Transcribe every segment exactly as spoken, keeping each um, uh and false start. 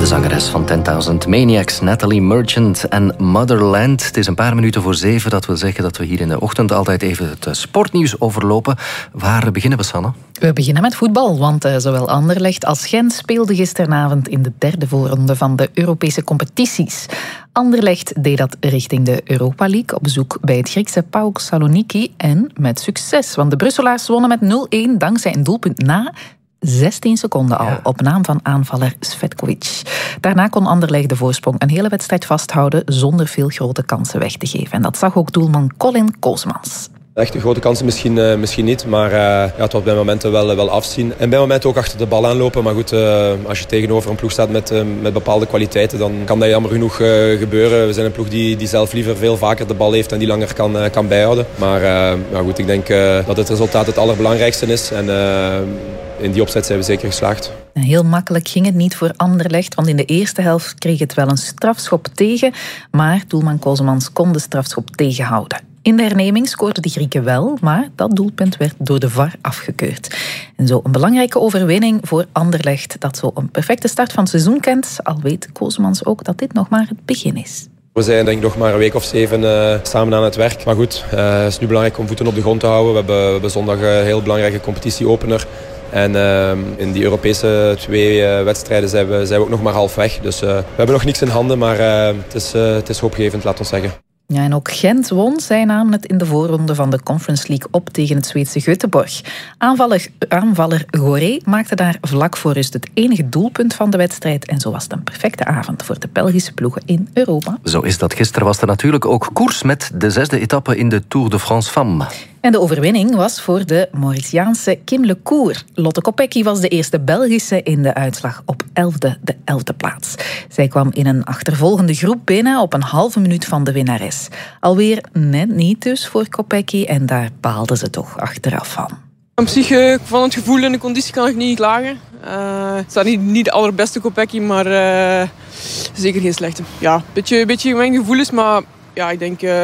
zangeres van tenduizend Maniacs, Natalie Merchant en Motherland. Het is een paar minuten voor zeven. Dat wil zeggen dat we hier in de ochtend altijd even het sportnieuws overlopen. Waar beginnen we, Sanne? We beginnen met voetbal, want uh, zowel Anderlecht als Gent speelden gisteravond in de derde voorronde van de Europese competities. Anderlecht deed dat richting de Europa League op bezoek bij het Griekse PAOK Saloniki en met succes, want de Brusselaars wonnen met nul een dankzij een doelpunt na zestien seconden al, ja. op naam van aanvaller Svetkovic. Daarna kon Anderlecht de voorsprong een hele wedstrijd vasthouden zonder veel grote kansen weg te geven. En dat zag ook doelman Colin Koosmans. Echt grote kansen misschien, uh, misschien niet, maar uh, ja, het was bij momenten wel, wel afzien. En bij momenten ook achter de bal aanlopen. Maar goed, uh, als je tegenover een ploeg staat met, uh, met bepaalde kwaliteiten, dan kan dat jammer genoeg uh, gebeuren. We zijn een ploeg die, die zelf liever veel vaker de bal heeft en die langer kan, uh, kan bijhouden. Maar uh, ja, goed, ik denk uh, dat het resultaat het allerbelangrijkste is. En uh, in die opzet zijn we zeker geslaagd. Heel makkelijk ging het niet voor Anderlecht, want in de eerste helft kreeg het wel een strafschop tegen, maar doelman Koosmans kon de strafschop tegenhouden. In de herneming scoorden de Grieken wel, maar dat doelpunt werd door de V A R afgekeurd. En zo een belangrijke overwinning voor Anderlecht, dat zo een perfecte start van het seizoen kent, al weet Koosmans ook dat dit nog maar het begin is. We zijn denk ik nog maar een week of zeven uh, samen aan het werk. Maar goed, uh, het is nu belangrijk om voeten op de grond te houden. We hebben, we hebben zondag een heel belangrijke competitieopener. En uh, in die Europese twee uh, wedstrijden zijn we, zijn we ook nog maar half weg. Dus uh, we hebben nog niks in handen, maar uh, het, is, uh, het is hoopgevend, laat ons zeggen. Ja, en ook Gent won. Zij namen het in de voorronde van de Conference League op tegen het Zweedse Göteborg. Aanvaller, aanvaller Goré maakte daar vlak voor rust het enige doelpunt van de wedstrijd. En zo was het een perfecte avond voor de Belgische ploegen in Europa. Zo is dat. Gisteren was er natuurlijk ook koers met de zesde etappe in de Tour de France Femmes. En de overwinning was voor de Mauritiaanse Kim LeCour. Lotte Kopecky was de eerste Belgische in de uitslag op elfde, de elfde plaats. Zij kwam in een achtervolgende groep binnen op een halve minuut van de winnares. Alweer net niet dus voor Kopecky en daar baalde ze toch achteraf van. Op zich, uh, van het gevoel en de conditie kan ik niet klagen. Uh, het staat niet, niet de allerbeste Kopecky, maar uh, zeker geen slechte. Ja, een beetje, beetje mijn gevoel is, maar ja, ik denk uh,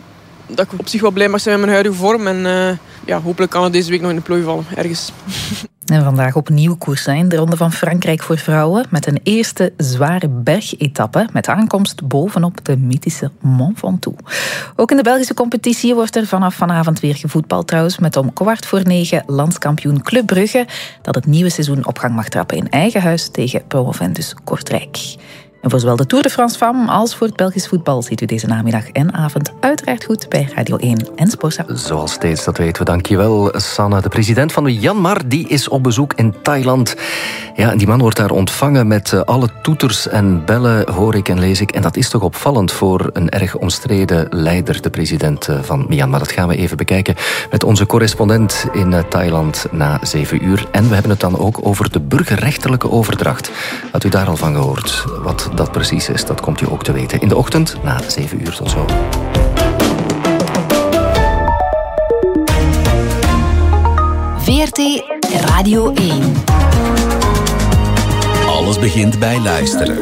dat ik op zich wel blij mag zijn met mijn huidige vorm. En uh, ja, hopelijk kan het deze week nog in de plooi vallen, ergens. En vandaag opnieuw koers zijn, de Ronde van Frankrijk voor vrouwen, met een eerste zware bergetappe met aankomst bovenop de mythische Mont Ventoux. Ook in de Belgische competitie wordt er vanaf vanavond weer gevoetbald trouwens, met om kwart voor negen landskampioen Club Brugge, dat het nieuwe seizoen op gang mag trappen in eigen huis tegen Promovendus Kortrijk. En voor zowel de Tour de France Femmes als voor het Belgisch voetbal ziet u deze namiddag en avond uiteraard goed bij Radio één en Sporza. Zoals steeds, dat weten we. Dankjewel, Sanne. De president van Myanmar die is op bezoek in Thailand. Ja, en die man wordt daar ontvangen met alle toeters en bellen, hoor ik en lees ik. En dat is toch opvallend voor een erg omstreden leider, de president van Myanmar. Dat gaan we even bekijken met onze correspondent in Thailand na zeven uur. En we hebben het dan ook over de burgerrechtelijke overdracht. Had u daar al van gehoord? Wat dat precies is, dat komt u ook te weten in de ochtend na zeven uur. Tot zo. V R T Radio één. Alles begint bij luisteren.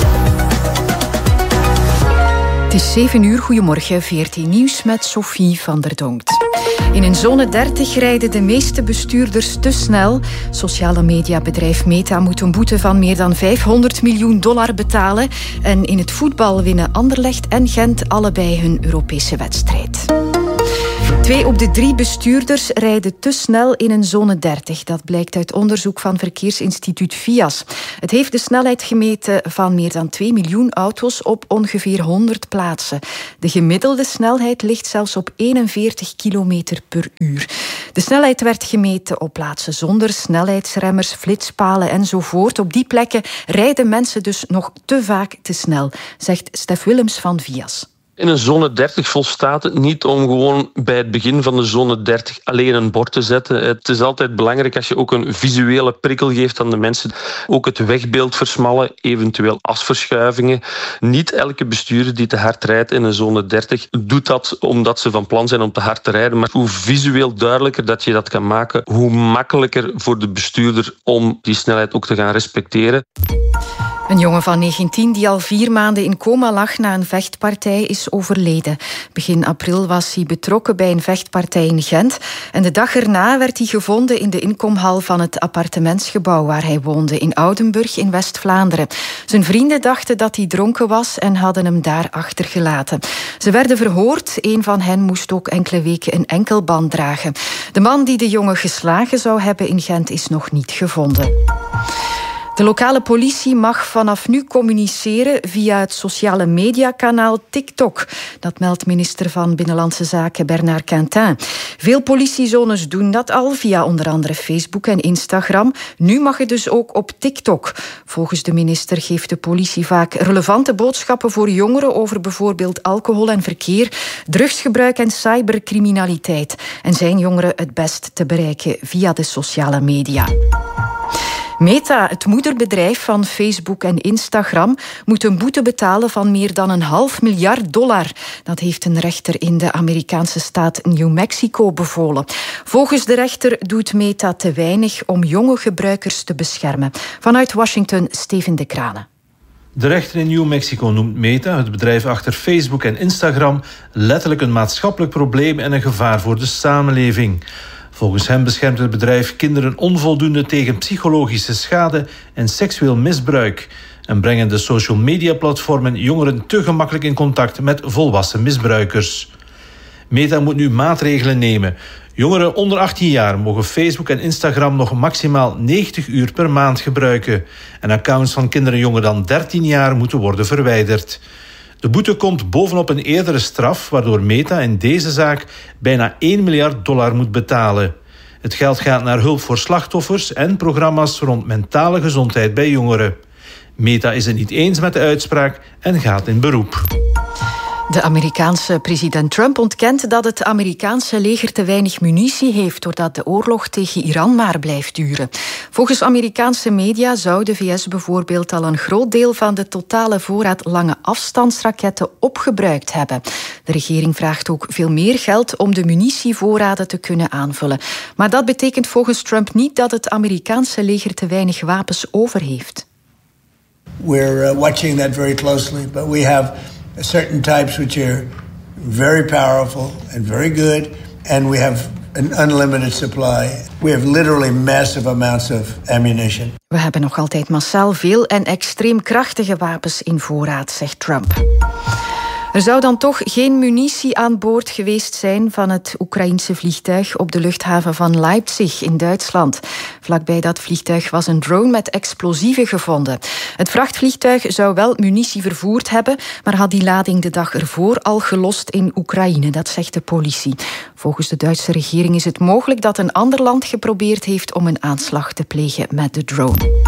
Het is zeven uur, goedemorgen, V R T Nieuws met Sophie van der Donkt. In een zone dertig rijden de meeste bestuurders te snel. Sociale mediabedrijf Meta moet een boete van meer dan vijfhonderd miljoen dollar betalen. En in het voetbal winnen Anderlecht en Gent allebei hun Europese wedstrijd. Twee op de drie bestuurders rijden te snel in een zone dertig. Dat blijkt uit onderzoek van verkeersinstituut V I A S. Het heeft de snelheid gemeten van meer dan twee miljoen auto's op ongeveer honderd plaatsen. De gemiddelde snelheid ligt zelfs op eenenveertig kilometer per uur. De snelheid werd gemeten op plaatsen zonder snelheidsremmers, flitspalen enzovoort. Op die plekken rijden mensen dus nog te vaak te snel, zegt Stef Willems van V I A S. In een zone dertig volstaat het niet om gewoon bij het begin van de zone dertig alleen een bord te zetten. Het is altijd belangrijk als je ook een visuele prikkel geeft aan de mensen. Ook het wegbeeld versmallen, eventueel asverschuivingen. Niet elke bestuurder die te hard rijdt in een zone dertig doet dat omdat ze van plan zijn om te hard te rijden. Maar hoe visueel duidelijker dat je dat kan maken, hoe makkelijker voor de bestuurder om die snelheid ook te gaan respecteren. Een jongen van negentien die al vier maanden in coma lag na een vechtpartij is overleden. Begin april was hij betrokken bij een vechtpartij in Gent. En de dag erna werd hij gevonden in de inkomhal van het appartementsgebouw waar hij woonde in Oudenburg in West-Vlaanderen. Zijn vrienden dachten dat hij dronken was en hadden hem daar achtergelaten. Ze werden verhoord. Een van hen moest ook enkele weken een enkelband dragen. De man die de jongen geslagen zou hebben in Gent is nog niet gevonden. De lokale politie mag vanaf nu communiceren via het sociale mediakanaal TikTok. Dat meldt minister van Binnenlandse Zaken Bernard Quintin. Veel politiezones doen dat al via onder andere Facebook en Instagram. Nu mag het dus ook op TikTok. Volgens de minister geeft de politie vaak relevante boodschappen voor jongeren over bijvoorbeeld alcohol en verkeer, drugsgebruik en cybercriminaliteit. En zijn jongeren het best te bereiken via de sociale media. Meta, het moederbedrijf van Facebook en Instagram, moet een boete betalen van meer dan een half miljard dollar. Dat heeft een rechter in de Amerikaanse staat New Mexico bevolen. Volgens de rechter doet Meta te weinig om jonge gebruikers te beschermen. Vanuit Washington, Steven de Kranen. De rechter in New Mexico noemt Meta, het bedrijf achter Facebook en Instagram, letterlijk een maatschappelijk probleem en een gevaar voor de samenleving. Volgens hem beschermt het bedrijf kinderen onvoldoende tegen psychologische schade en seksueel misbruik en brengen de social media platformen jongeren te gemakkelijk in contact met volwassen misbruikers. Meta moet nu maatregelen nemen. Jongeren onder achttien jaar mogen Facebook en Instagram nog maximaal negentig uur per maand gebruiken en accounts van kinderen jonger dan dertien jaar moeten worden verwijderd. De boete komt bovenop een eerdere straf, waardoor Meta in deze zaak bijna één miljard dollar moet betalen. Het geld gaat naar hulp voor slachtoffers en programma's rond mentale gezondheid bij jongeren. Meta is het niet eens met de uitspraak en gaat in beroep. De Amerikaanse president Trump ontkent dat het Amerikaanse leger te weinig munitie heeft doordat de oorlog tegen Iran maar blijft duren. Volgens Amerikaanse media zou de V S bijvoorbeeld al een groot deel van de totale voorraad lange afstandsraketten opgebruikt hebben. De regering vraagt ook veel meer geld om de munitievoorraden te kunnen aanvullen. Maar dat betekent volgens Trump niet dat het Amerikaanse leger te weinig wapens over heeft. We're uh, watching that very closely, but we have certain types which are very powerful and very good, and we have an unlimited supply. We have literally massive amounts of ammunition. We hebben nog altijd massaal veel en extreem krachtige wapens in voorraad, zegt Trump. Er zou dan toch geen munitie aan boord geweest zijn van het Oekraïense vliegtuig op de luchthaven van Leipzig in Duitsland. Vlakbij dat vliegtuig was een drone met explosieven gevonden. Het vrachtvliegtuig zou wel munitie vervoerd hebben, maar had die lading de dag ervoor al gelost in Oekraïne, dat zegt de politie. Volgens de Duitse regering is het mogelijk dat een ander land geprobeerd heeft om een aanslag te plegen met de drone.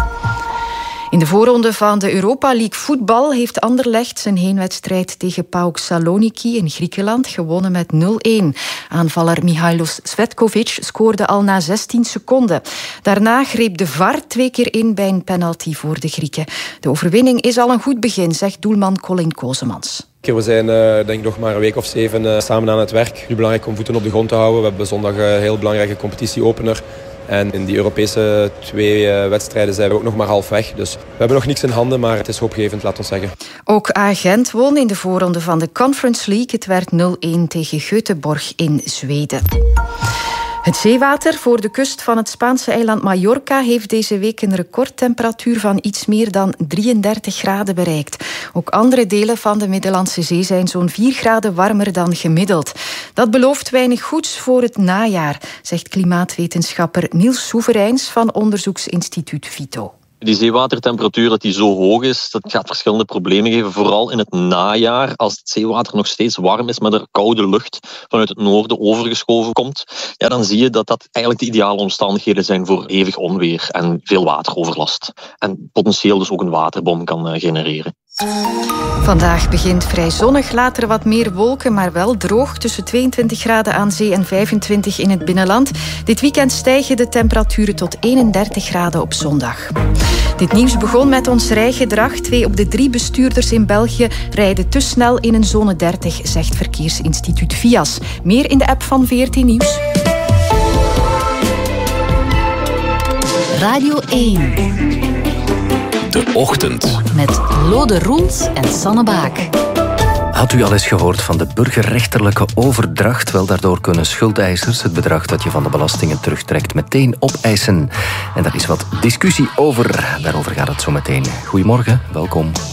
In de voorronde van de Europa League voetbal heeft Anderlecht zijn heenwedstrijd tegen PAOK Saloniki in Griekenland gewonnen met nul een. Aanvaller Mihailos Svetkovic scoorde al na zestien seconden. Daarna greep de V A R twee keer in bij een penalty voor de Grieken. De overwinning is al een goed begin, zegt doelman Colin Kozemans. We zijn uh, denk ik nog maar een week of zeven uh, samen aan het werk. Nu belangrijk om voeten op de grond te houden. We hebben zondag een heel belangrijke competitieopener. En in die Europese twee uh, wedstrijden zijn we ook nog maar half weg. Dus we hebben nog niks in handen, maar het is hoopgevend, laat ons zeggen. Ook A Gent won in de voorronde van de Conference League. Het werd nul een tegen Göteborg in Zweden. Het zeewater voor de kust van het Spaanse eiland Mallorca heeft deze week een recordtemperatuur van iets meer dan drieëndertig graden bereikt. Ook andere delen van de Middellandse Zee zijn zo'n vier graden warmer dan gemiddeld. Dat belooft weinig goeds voor het najaar, zegt klimaatwetenschapper Niels Soevereins van onderzoeksinstituut Vito. Die zeewatertemperatuur dat die zo hoog is, dat gaat verschillende problemen geven. Vooral in het najaar, als het zeewater nog steeds warm is, maar er koude lucht vanuit het noorden overgeschoven komt, ja, dan zie je dat dat eigenlijk de ideale omstandigheden zijn voor hevig onweer en veel wateroverlast. En potentieel dus ook een waterbom kan genereren. Vandaag begint vrij zonnig, later wat meer wolken, maar wel droog. Tussen tweeëntwintig graden aan zee en vijfentwintig in het binnenland. Dit weekend stijgen de temperaturen tot eenendertig graden op zondag. Dit nieuws begon met ons rijgedrag. Twee op de drie bestuurders in België rijden te snel in een zone dertig, zegt verkeersinstituut V I A S. Meer in de app van V R T Nieuws. Radio één. De Ochtend. Met Lode Roels en Sanne Baak. Had u al eens gehoord van de burgerrechterlijke overdracht? Wel, daardoor kunnen schuldeisers het bedrag dat je van de belastingen terugtrekt meteen opeisen. En daar is wat discussie over. Daarover gaat het zo meteen. Goedemorgen, welkom.